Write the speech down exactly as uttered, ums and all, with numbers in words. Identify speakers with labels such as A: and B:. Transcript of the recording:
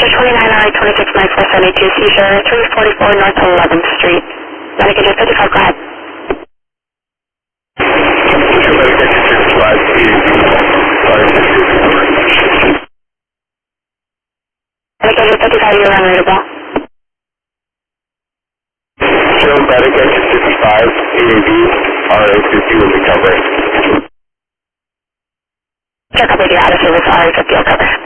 A: twenty-nine R twenty-six nine four seventy-two, seizure three forty-four North eleventh Street. Medication fifty-five, go ahead. Medication fifty-five, you're unreadable.
B: Show medication fifty-five, A A V, R A fifty will be covering.
A: Check up with your out of service R A fifty will cover.